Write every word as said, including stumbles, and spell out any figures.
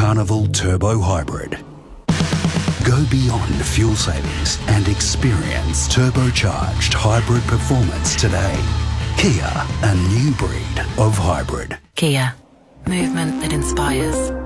Carnival Turbo Hybrid. Go beyond fuel savings and experience turbocharged hybrid performance today. Kia, a new breed of hybrid. Kia, movement that inspires.